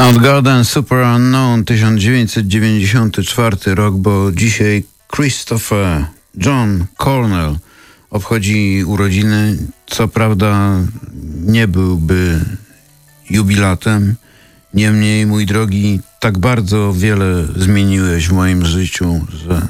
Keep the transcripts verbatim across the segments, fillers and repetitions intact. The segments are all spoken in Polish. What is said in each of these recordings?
Soundgarden, Superunknown, tysiąc dziewięćset dziewięćdziesiąty czwarty rok, bo dzisiaj Christopher John Cornell obchodzi urodziny. Co prawda nie byłby jubilatem, niemniej, mój drogi, tak bardzo wiele zmieniłeś w moim życiu, że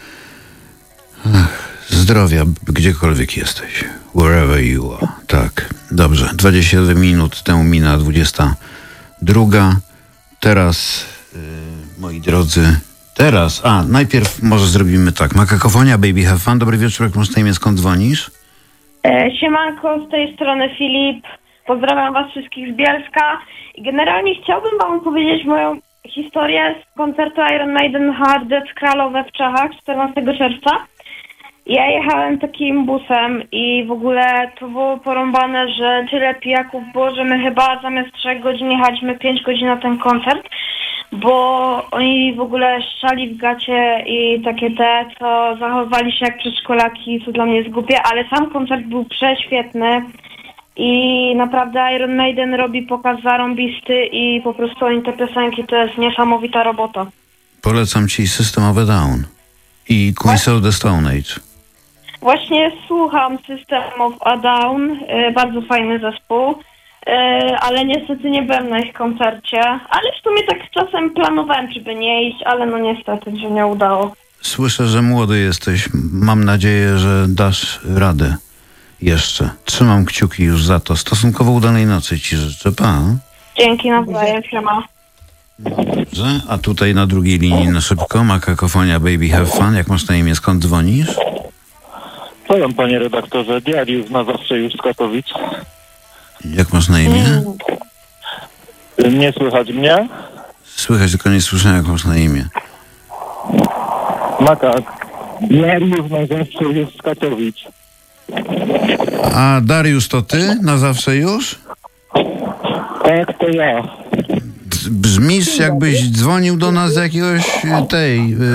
ach, zdrowia, gdziekolwiek jesteś. Wherever you are. Tak, dobrze. dwadzieścia siedem minut temu mina dwudziesta druga. Teraz, yy, moi drodzy, teraz, a najpierw może zrobimy tak. Makakofonia, Baby Have Fun. Dobry wieczór, jak masz na imię, skąd dzwonisz? E, siemanko, z tej strony Filip. Pozdrawiam was wszystkich z Bielska. I generalnie chciałbym wam opowiedzieć moją historię z koncertu Iron Maiden Hard Death Kralowe w Czechach czternastego czerwca. Ja jechałem takim busem i w ogóle to było porąbane, że tyle pijaków było, że my chyba zamiast trzech godzin jechaliśmy pięć godzin na ten koncert, bo oni w ogóle szczali w gacie i takie te, co zachowywali się jak przedszkolaki, co dla mnie jest głupie, ale sam koncert był prześwietny i naprawdę Iron Maiden robi pokaz zarąbisty i po prostu oni te piosenki to jest niesamowita robota. Polecam ci System of a Down i Queens of the Stone Age. Właśnie słucham System of a Down, yy, bardzo fajny zespół, yy, ale niestety nie byłem na ich koncercie, ale w sumie tak czasem planowałem, żeby nie iść, ale no niestety się nie udało. Słyszę, że młody jesteś. Mam nadzieję, że dasz radę jeszcze. Trzymam kciuki już za to. Stosunkowo udanej nocy ci życzę, pa. Dzięki, nawzajem, siema. Dobrze, a tutaj na drugiej linii na szybko Makakofonia, Baby Have Fun. Jak masz na imię, skąd dzwonisz? Powiem, panie redaktorze, Diariusz na zawsze już z Katowic. Jak masz na imię? Mm. Nie słychać mnie? Słychać, tylko nie słyszę, jak masz na imię. Makak. Diariusz na zawsze już z Katowic. A Dariusz, to ty? Na zawsze już? Tak, to ja. Brzmisz, jakbyś dzwonił do nas z jakiegoś tej, yy,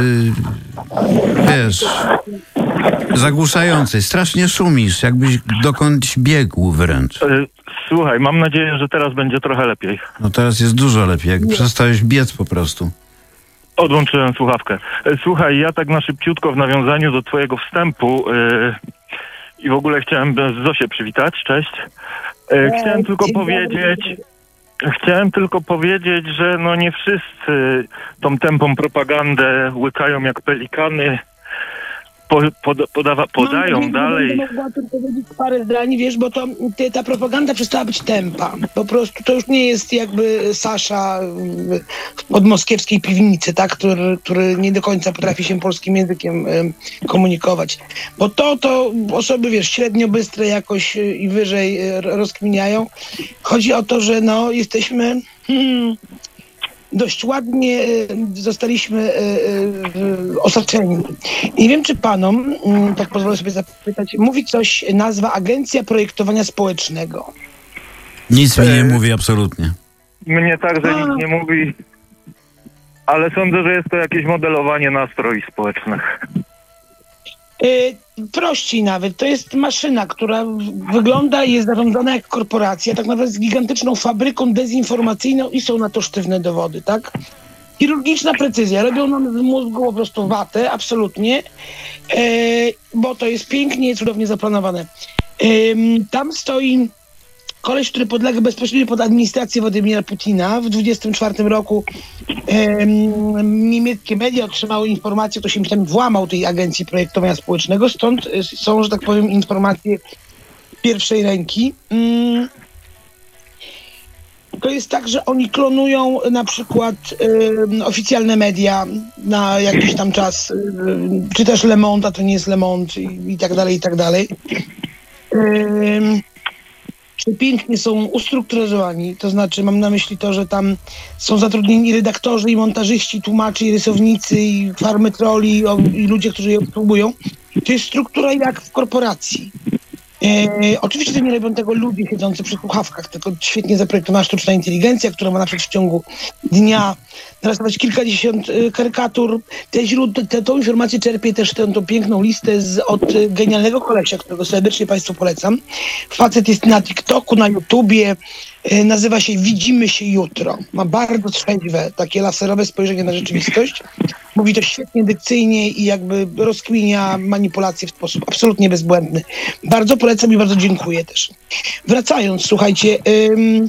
wiesz, zagłuszającej. Strasznie szumisz, jakbyś dokądś biegł wręcz. Słuchaj, mam nadzieję, że teraz będzie trochę lepiej. No teraz jest dużo lepiej, jak przestałeś biec po prostu. Odłączyłem słuchawkę. Słuchaj, ja tak na szybciutko w nawiązaniu do twojego wstępu yy, i w ogóle chciałem Zosię przywitać. Cześć. Yy, chciałem tylko powiedzieć... Chciałem tylko powiedzieć, że no nie wszyscy tą tępą propagandę łykają jak pelikany, po, pod, podawa, podają no, dalej. Będę mogła o tym powiedzieć parę zdań, wiesz, bo to ty, ta propaganda przestała być tępa. Po prostu to już nie jest jakby Sasza od moskiewskiej piwnicy, tak, który, który nie do końca potrafi się polskim językiem y, komunikować. Bo to, to osoby, wiesz, średnio bystre jakoś y, i wyżej y, rozkminiają. Chodzi o to, że no jesteśmy... Hmm, dość ładnie y, zostaliśmy y, y, osaczeni. Nie wiem, czy panom, y, tak pozwolę sobie zapytać, mówi coś nazwa Agencja Projektowania Społecznego? Nic mi nie mówi, absolutnie. Mnie także nic nie mówi, ale sądzę, że jest to jakieś modelowanie nastroi społecznych. Y, prościej nawet. To jest maszyna, która wygląda i jest zarządzana jak korporacja, tak naprawdę z gigantyczną fabryką dezinformacyjną i są na to sztywne dowody, tak? Chirurgiczna precyzja. Robią nam z mózgu po prostu watę, absolutnie, y, bo to jest pięknie, cudownie zaplanowane. Y, tam stoi koleś, który podlega bezpośrednio pod administrację Władimira Putina. W dwudziestym czwartym roku em, niemieckie media otrzymały informację, kto się tam włamał tej Agencji Projektowania Społecznego. Stąd są, że tak powiem, informacje pierwszej ręki. Mm. To jest tak, że oni klonują na przykład um, oficjalne media na jakiś tam czas, um, czy też Le Monde, a to nie jest Le Monde i, i tak dalej, i tak dalej. Um, Pięknie są ustrukturyzowani, to znaczy mam na myśli to, że tam są zatrudnieni redaktorzy i montażyści, tłumacze i rysownicy i farmy troli i ludzie, którzy je obsługują. To jest struktura jak w korporacji. E, oczywiście nie robią tego ludzie siedzący przy słuchawkach, tylko świetnie zaprojektowana sztuczna inteligencja, która ma na przykład w ciągu dnia narysować kilkadziesiąt e, karykatur. Te źródła, te, tą informację czerpię też tę, tą piękną listę z, od e, genialnego kolesia, którego serdecznie Państwu polecam. Facet jest na TikToku, na YouTubie, e, nazywa się Widzimy się jutro. Ma bardzo trzeźwe, takie laserowe spojrzenie na rzeczywistość. Mówi to świetnie dykcyjnie i jakby rozkminia manipulacje w sposób absolutnie bezbłędny. Bardzo polecam i bardzo dziękuję też. Wracając, słuchajcie, ym,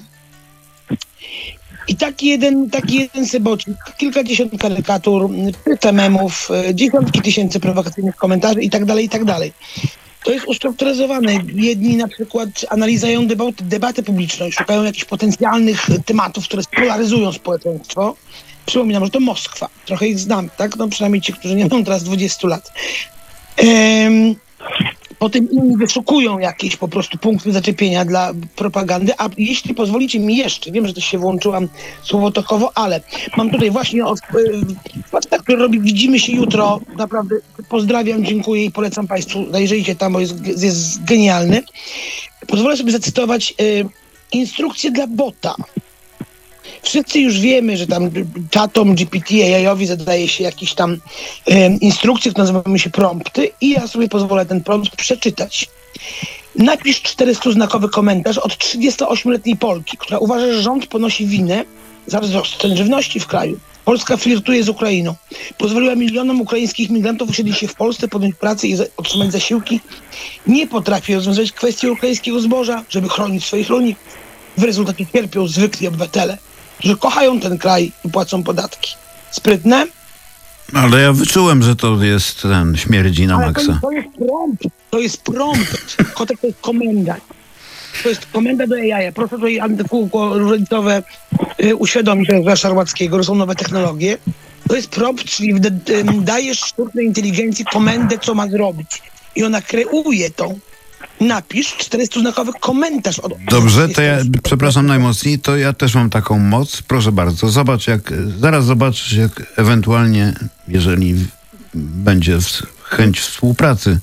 i taki jeden, taki jeden sebocik, kilkadziesiąt karykatur, pyta memów, y, dziesiątki tysięcy prowokacyjnych komentarzy i tak dalej, i tak dalej. To jest ustrukturyzowane. Jedni na przykład analizują debatę, debatę publiczną i szukają jakichś potencjalnych tematów, które spolaryzują społeczeństwo. Przypominam, że to Moskwa. Trochę ich znam, tak? No przynajmniej ci, którzy nie mają teraz dwudziestu lat. Ehm, potem inni wyszukują jakieś po prostu punkty zaczepienia dla propagandy, a jeśli pozwolicie mi jeszcze, wiem, że też się włączyłam słowotokowo, ale mam tutaj właśnie od faceta, który robi Widzimy się jutro. Naprawdę pozdrawiam, dziękuję i polecam Państwu, zajrzyjcie tam, bo jest, jest genialny. Pozwolę sobie zacytować y, instrukcję dla bota. Wszyscy już wiemy, że tam czatom, G P T, A I-owi zadaje się jakieś tam e, instrukcje, które nazywają się prompty i ja sobie pozwolę ten prompt przeczytać. Napisz czterystuznakowy komentarz od trzydziestoośmioletniej Polki, która uważa, że rząd ponosi winę za wzrost cen żywności w kraju. Polska flirtuje z Ukrainą. Pozwoliła milionom ukraińskich migrantów usiedlić się w Polsce, podjąć pracę i za- otrzymać zasiłki. Nie potrafi rozwiązać kwestii ukraińskiego zboża, żeby chronić swoich rolników. W rezultacie cierpią zwykli obywatele, którzy kochają ten kraj i płacą podatki. Sprytne? Ale ja wyczułem, że to jest ten, śmierdzi na Ale maksa. to, to jest prompt. To jest prompt. Kotek to jest komenda. To jest komenda do A I. Proszę tutaj antykółko różnicowe y, uświadomić dla Szarłackiego, że są nowe technologie. To jest prompt, czyli d- d- dajesz sztucznej inteligencji komendę, co ma zrobić. I ona kreuje tą. Napisz czterystuznakowy komentarz. Od... Dobrze, to ja, przepraszam najmocniej, to ja też mam taką moc. Proszę bardzo, zobacz jak, zaraz zobaczysz jak ewentualnie, jeżeli będzie w, chęć współpracy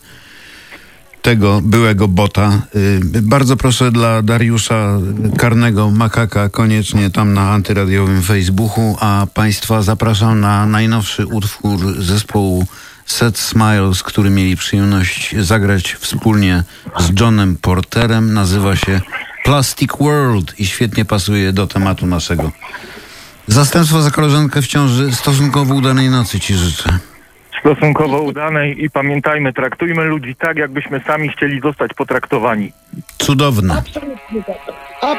tego byłego bota. Yy, bardzo proszę dla Dariusza Karnego Makaka koniecznie tam na antyradiowym Facebooku, a Państwa zapraszam na najnowszy utwór zespołu Set Smiles, który mieli przyjemność zagrać wspólnie z Johnem Porterem. Nazywa się Plastic World i świetnie pasuje do tematu naszego. Zastępstwo za koleżankę w ciąży, stosunkowo udanej nocy ci życzę. Stosunkowo udanej i pamiętajmy, traktujmy ludzi tak, jakbyśmy sami chcieli zostać potraktowani. Cudowne. Absolutnie tak.